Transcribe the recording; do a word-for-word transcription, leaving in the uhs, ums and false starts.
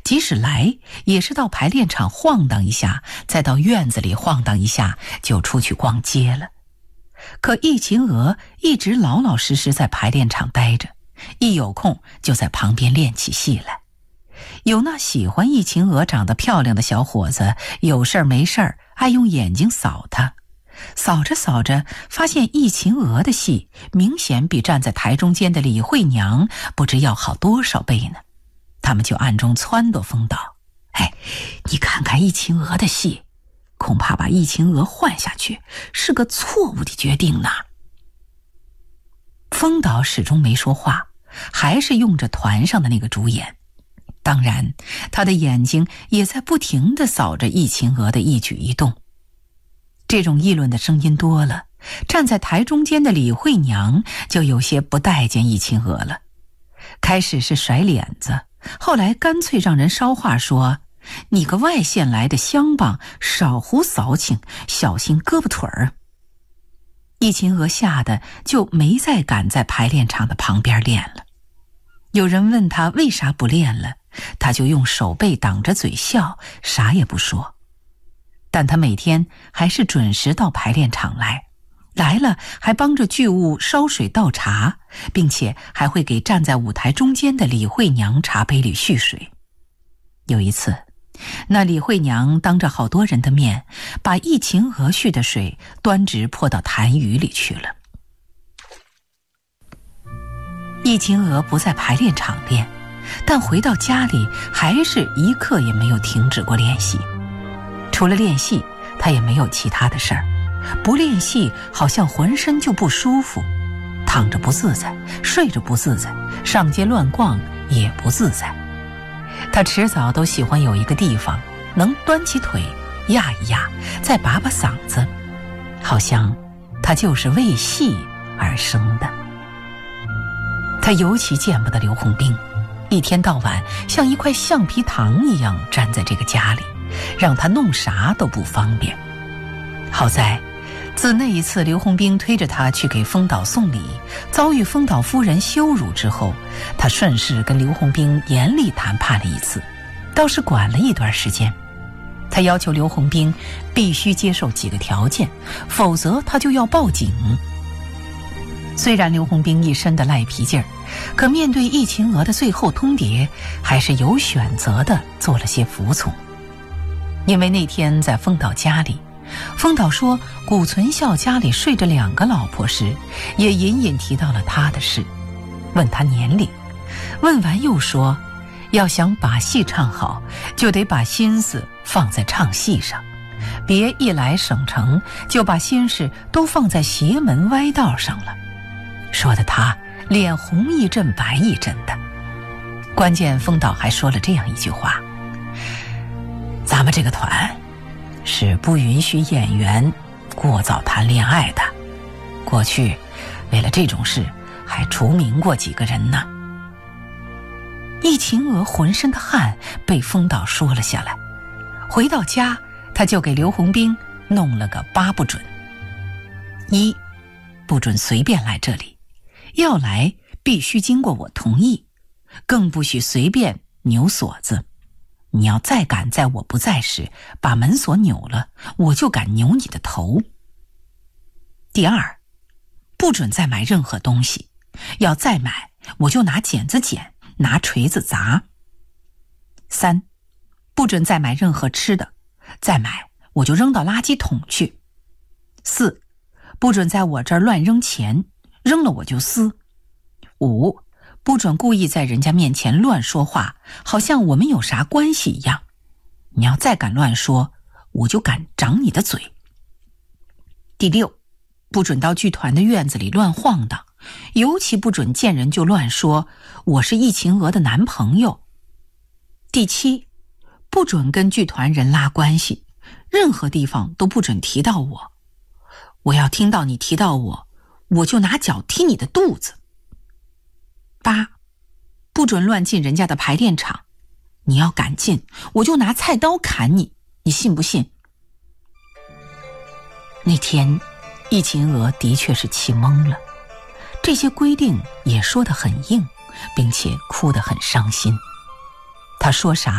即使来也是到排练场晃荡一下，再到院子里晃荡一下，就出去逛街了。可易秦娥一直老老实实在排练场待着，一有空就在旁边练起戏来。有那喜欢易秦娥长得漂亮的小伙子，有事儿没事儿爱用眼睛扫她，扫着扫着发现易秦娥的戏明显比站在台中间的李慧娘不知要好多少倍呢。他们就暗中撺掇风导，哎，你看看易秦娥的戏，恐怕把易秦娥换下去是个错误的决定呢。风导始终没说话，还是用着团上的那个主演，当然他的眼睛也在不停地扫着易秦娥的一举一动。这种议论的声音多了，站在台中间的李慧娘就有些不待见易秦娥了。开始是甩脸子，后来干脆让人捎话说，你个外县来的乡棒，少胡扫请，小心胳膊腿儿。易秦娥吓得就没再敢在排练场的旁边练了。有人问他为啥不练了，他就用手背挡着嘴笑，啥也不说。但他每天还是准时到排练场来，来了还帮着剧务烧水倒茶，并且还会给站在舞台中间的李慧娘茶杯里续水。有一次，那李慧娘当着好多人的面，把易秦娥续的水端直泼到痰盂里去了。易秦娥不在排练场练，但回到家里还是一刻也没有停止过练习。除了练戏，她也没有其他的事儿。不练戏好像浑身就不舒服，躺着不自在，睡着不自在，上街乱逛也不自在。她迟早都喜欢有一个地方能端起腿压一压，再拔拔嗓子，好像她就是为戏而生的。她尤其见不得刘洪兵，一天到晚像一块橡皮糖一样站在这个家里，让他弄啥都不方便。好在自那一次刘洪兵推着他去给风导送礼，遭遇风导夫人羞辱之后，他顺势跟刘洪兵严厉谈判了一次，倒是管了一段时间。他要求刘洪兵必须接受几个条件，否则他就要报警。虽然刘洪兵一身的赖皮劲儿，可面对易秦娥的最后通牒，还是有选择的做了些服从。因为那天在风导家里，风导说谷存孝家里睡着两个老婆时，也隐隐提到了他的事，问他年龄，问完又说要想把戏唱好，就得把心思放在唱戏上，别一来省城就把心事都放在邪门歪道上了，说的他脸红一阵白一阵的。关键风导还说了这样一句话，咱们这个团是不允许演员过早谈恋爱的，过去为了这种事还除名过几个人呢。易秦娥浑身的汗被风导说了下来，回到家他就给刘洪兵弄了个八不准：一，不准随便来这里，要来必须经过我同意，更不许随便扭锁子。你要再敢在我不在时把门锁扭了，我就敢扭你的头。第二，不准再买任何东西，要再买我就拿剪子剪，拿锤子砸。三，不准再买任何吃的，再买我就扔到垃圾桶去。四，不准在我这儿乱扔钱，扔了我就撕。五，不准故意在人家面前乱说话，好像我们有啥关系一样。你要再敢乱说，我就敢掌你的嘴。第六，不准到剧团的院子里乱晃荡，尤其不准见人就乱说我是易秦娥的男朋友。第七，不准跟剧团人拉关系，任何地方都不准提到我。我要听到你提到我，我就拿脚踢你的肚子。八，不准乱进人家的排练场，你要敢进，我就拿菜刀砍你，你信不信？那天易秦娥的确是气懵了，这些规定也说得很硬，并且哭得很伤心。她说啥